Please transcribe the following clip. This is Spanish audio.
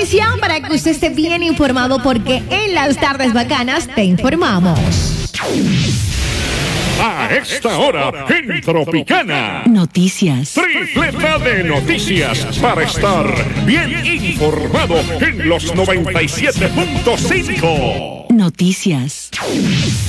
noticia para que usted esté bien informado, porque en las tardes bacanas te informamos. A esta hora, en Tropicana. Noticias. Tripleta de noticias para estar bien informado en los 97.5. Noticias.